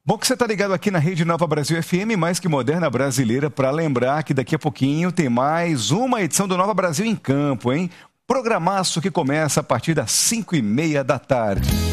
Bom que você está ligado aqui na Rede Nova Brasil FM, mais que moderna brasileira, para lembrar que daqui a pouquinho tem mais uma edição do Nova Brasil em Campo, hein? Programaço que começa a partir das 5h30 da tarde.